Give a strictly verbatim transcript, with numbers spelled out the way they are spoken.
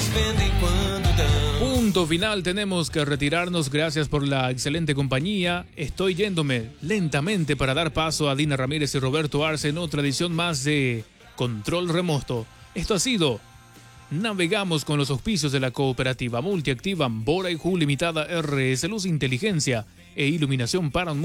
vendem quando dão. Punto final, tenemos que retirarnos. Gracias por la excelente compañía. Estoy yéndome lentamente para dar paso a Dina Ramírez y Roberto Arce en otra edición más de Control Remoto. Esto ha sido Navegamos con los auspicios de la cooperativa multiactiva Bora y Ju Limitada R S Luz Inteligencia e Iluminación para un